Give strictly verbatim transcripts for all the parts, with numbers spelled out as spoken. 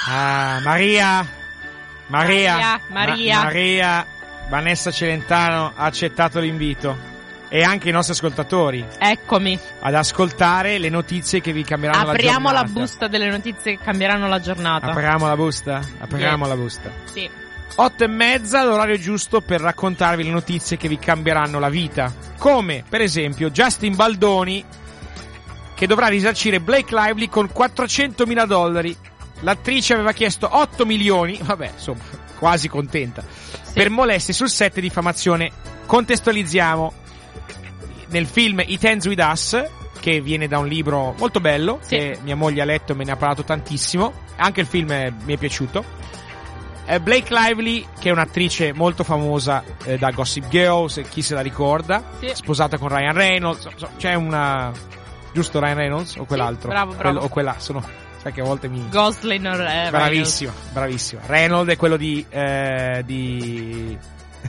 Ah, Maria, Maria, Maria, Maria. Ma- Maria, Vanessa Celentano ha accettato l'invito e anche i nostri ascoltatori. Eccomi. Ad ascoltare le notizie che vi cambieranno Apriamo la la giornata. busta delle notizie che cambieranno la giornata. Apriamo la busta? Apriamo Yes. la busta. Sì. Otto e mezza, l'orario giusto per raccontarvi le notizie che vi cambieranno la vita. Come, per esempio, Justin Baldoni, che dovrà risarcire Blake Lively con quattrocentomila dollari. L'attrice aveva chiesto otto milioni, vabbè, insomma, quasi contenta, Sì. per molestie sul set e diffamazione. Contestualizziamo. Nel film It Ends With Us, che viene da un libro molto bello, Sì. che mia moglie ha letto e me ne ha parlato tantissimo, anche il film eh, mi è piaciuto. Eh, Blake Lively, che è un'attrice molto famosa eh, da Gossip Girl, se chi se la ricorda, Sì. sposata con Ryan Reynolds, so- so- c'è una... giusto Ryan Reynolds o quell'altro? bravo, bravo. Quello- o quella, sono... sai che a volte mi... Gosling or eh, Bravissima, bravissima. Reynolds è quello di... Eh, di...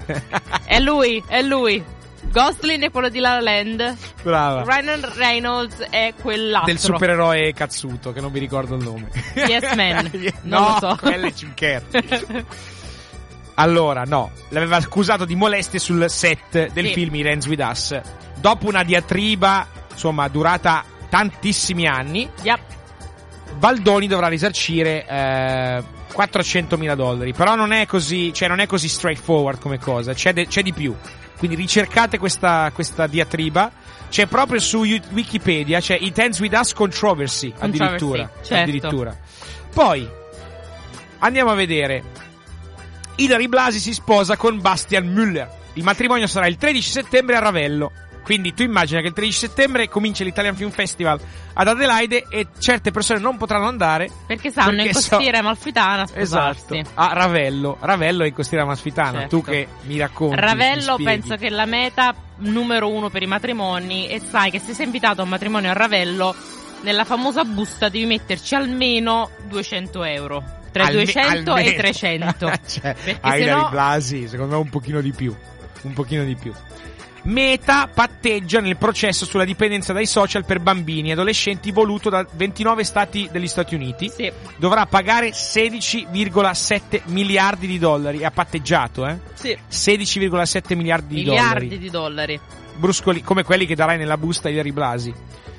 È lui, è lui. Gosling è quello di La La Land. Brava. Ryan Reynolds è quell'altro. Del supereroe cazzuto, che non mi ricordo il nome. Yes Man. Non no, lo so. quello è Jim Carrey. Allora, no, l'aveva accusato di molestie sul set del Sì. film It Ends With Us. Dopo una diatriba, insomma, durata tantissimi anni, Yep. Baldoni dovrà risarcire eh, quattrocentomila dollari. Però non è così, cioè non è così straightforward come cosa, c'è, de- c'è di più. Quindi ricercate questa, questa diatriba. C'è proprio su Wikipedia, c'è It Ends With Us Controversy, addirittura. Controversy, certo. Addirittura. Poi andiamo a vedere. Hilary Blasi si sposa con Bastian Müller. Il matrimonio sarà il tredici settembre a Ravello. Quindi tu immagina che il tredici settembre comincia l'Italian Film Festival ad Adelaide e certe persone non potranno andare Perché stanno perché in so- Costiera Amalfitana a sposarsi. Esatto, a Ravello. Ravello è in Costiera Amalfitana. Certo. Tu che mi racconti, mi Ravello spieghi. penso che è la meta numero uno per i matrimoni. E sai che se sei invitato a un matrimonio a Ravello, nella famosa busta devi metterci almeno duecento euro. Tra Alme- duecento almeno. e trecento. Cioè, Perché a se Hilary no- Blasi, secondo me un pochino di più. Un pochino di più. Meta patteggia nel processo sulla dipendenza dai social per bambini e adolescenti voluto da ventinove stati degli Stati Uniti. Sì. Dovrà pagare sedici virgola sette miliardi di dollari. Ha patteggiato, eh? Sì. sedici virgola sette miliardi di Miliardi dollari. di dollari. Bruscoli, come quelli che darai nella busta di Hilary Blasi.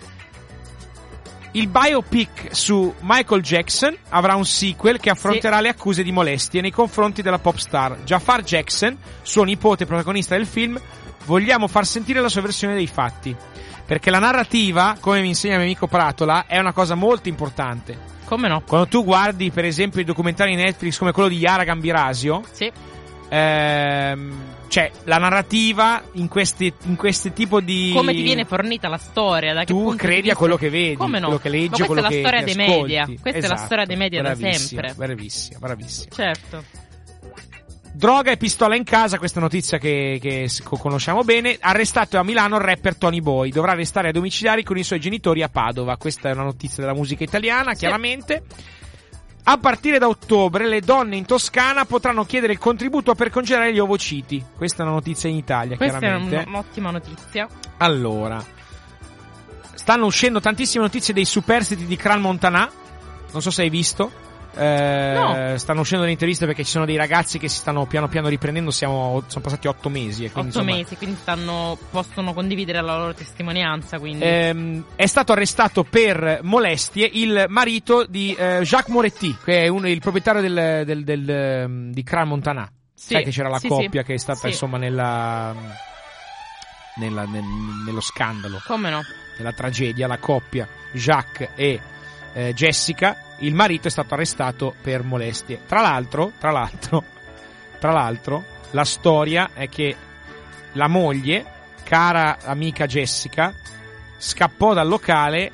Il biopic su Michael Jackson avrà un sequel che affronterà Sì. le accuse di molestie nei confronti della pop star. Jafar Jackson, suo nipote protagonista del film, vogliamo far sentire la sua versione dei fatti. Perché la narrativa, come mi insegna mio amico Pratola, è una cosa molto importante. Come no? Quando tu guardi, per esempio, i documentari Netflix come quello di Yara Gambirasio, Sì. ehm, cioè la narrativa in questi, in questi tipo di... Come ti viene fornita la storia? Da che tu punto di credi vista- a quello che vedi, Come no? quello che leggi, Ma quello questa è che la storia dei ascolti. media. Questa è la Esatto, storia dei media da bravissima, sempre. Bravissima, bravissima. Certo. Droga e pistola in casa, questa notizia che, che s- conosciamo bene. Arrestato a Milano il rapper Tony Boy. Dovrà restare a domiciliari con i suoi genitori a Padova. Questa è una notizia della musica italiana, Sì. chiaramente. A partire da ottobre le donne in Toscana potranno chiedere il contributo per congelare gli ovociti. Questa è una notizia in Italia, Questa è chiaramente. un- un'ottima notizia. Allora, stanno uscendo tantissime notizie dei superstiti di Crans Montana. Non so se hai visto. Eh, No. Stanno uscendo delle interviste perché ci sono dei ragazzi che si stanno piano piano riprendendo. Siamo, sono passati otto mesi. E quindi, Otto insomma, mesi, quindi stanno, possono condividere la loro testimonianza. Quindi. ehm, è stato arrestato per molestie il marito di eh, Jacques Moretti, che è uno, il proprietario del, del, del, ehm, di Crans Montana. Sì, Sai che c'era la sì, coppia sì. che è stata Sì. insomma nella, nella nel- nello scandalo, Come no? nella tragedia, la coppia Jacques e eh, Jessica. Il marito è stato arrestato per molestie. Tra l'altro, tra l'altro, tra l'altro, la storia è che la moglie, cara amica Jessica, scappò dal locale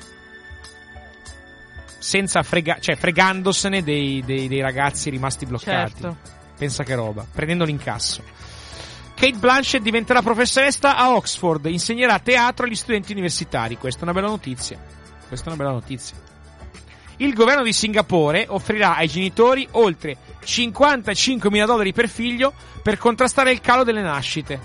senza frega, cioè fregandosene dei, dei, dei ragazzi rimasti bloccati. Certo. Pensa che roba, prendendo l'incasso. Kate Blanchett diventerà professoressa a Oxford, insegnerà teatro agli studenti universitari. Questa è una bella notizia. Questa è una bella notizia. Il governo di Singapore offrirà ai genitori oltre cinquantacinquemila dollari per figlio per contrastare il calo delle nascite.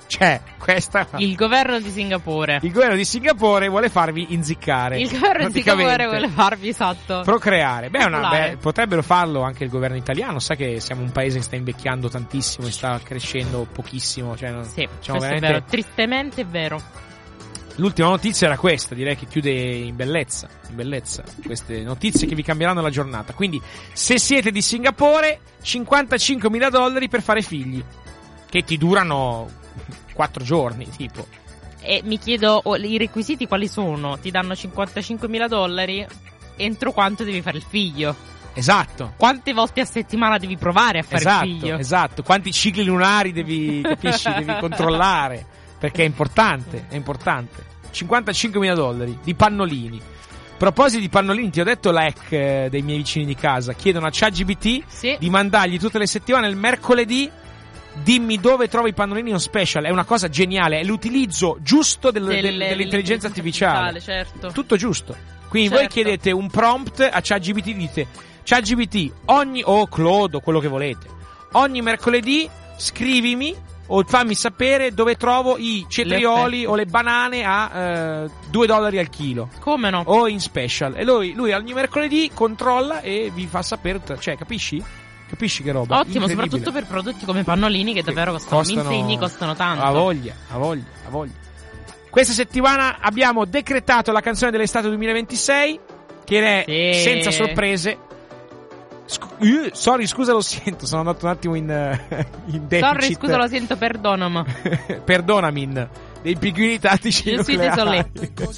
Cioè, questa... Il governo di Singapore. Il governo di Singapore vuole farvi inziccare. Il governo di Singapore vuole farvi, esatto, procreare. Beh, una, beh, potrebbero farlo anche il governo italiano. Sa che siamo un paese che sta invecchiando tantissimo e sta crescendo pochissimo. Cioè, sì, diciamo questo veramente... è vero. Tristemente è vero. L'ultima notizia era questa, direi che chiude in bellezza, in bellezza queste notizie che vi cambieranno la giornata. Quindi, se siete di Singapore, cinquantacinquemila dollari per fare figli, che ti durano quattro giorni, tipo. E mi chiedo, oh, i requisiti quali sono? Ti danno cinquantacinquemila dollari, entro quanto devi fare il figlio? Esatto. Quante volte a settimana devi provare a fare esatto, il figlio? Esatto, quanti cicli lunari devi, capisci, devi controllare, perché è importante, è importante. cinquantacinquemila dollari di pannolini. A proposito di pannolini, ti ho detto l'hack eh, dei miei vicini di casa, chiedono a ChatGPT sì. di mandargli tutte le settimane il mercoledì: dimmi dove trovo i pannolini on special. È una cosa geniale, è l'utilizzo giusto del, Delle, del, dell'intelligenza artificiale, certo. Tutto giusto. Quindi certo. Voi chiedete un prompt a ChatGPT, dite: ChatGPT, ogni o Claude o quello che volete, ogni mercoledì scrivimi o fammi sapere dove trovo i cetrioli le o le banane a eh, due dollari al chilo. Come no? O in special. E lui, lui ogni mercoledì controlla e vi fa sapere, cioè, capisci? Capisci che roba? Ottimo, soprattutto per prodotti come pannolini che davvero costano, costano insegni, costano tanto. A voglia, a voglia, a voglia. Questa settimana abbiamo decretato la canzone dell'estate duemilaventisei, che è sì. senza sorprese. Scu- uh, sorry, scusa, lo sento, sono andato un attimo in, uh, in deficit. Sorry, scusa, lo sento, perdonami. Perdonami, dei pinguini tattici Je suis désolé.